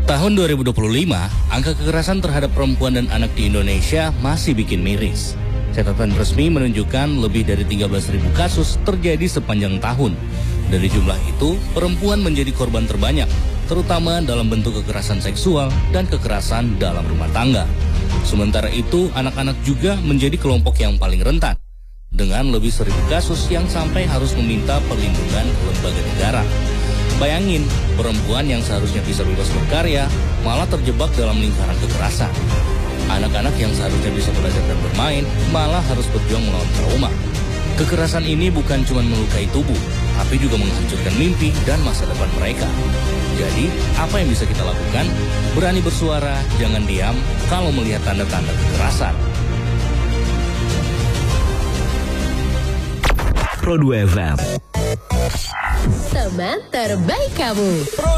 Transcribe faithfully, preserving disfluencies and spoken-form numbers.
Tahun dua ribu dua puluh lima, angka kekerasan terhadap perempuan dan anak di Indonesia masih bikin miris. Catatan resmi menunjukkan lebih dari tiga belas ribu kasus terjadi sepanjang tahun. Dari jumlah itu, perempuan menjadi korban terbanyak, terutama dalam bentuk kekerasan seksual dan kekerasan dalam rumah tangga. Sementara itu, anak-anak juga menjadi kelompok yang paling rentan, dengan lebih seribu kasus yang sampai harus meminta perlindungan ke lembaga negara. Bayangin, perempuan yang seharusnya bisa bebas berkarya malah terjebak dalam lingkaran kekerasan. Anak-anak yang seharusnya bisa belajar dan bermain malah harus berjuang melawan trauma. Kekerasan ini bukan cuma melukai tubuh, tapi juga menghancurkan mimpi dan masa depan mereka. Jadi, apa yang bisa kita lakukan? Berani bersuara, jangan diam kalau melihat tanda-tanda kekerasan. Pro dua F M. Teman terbaik kamu.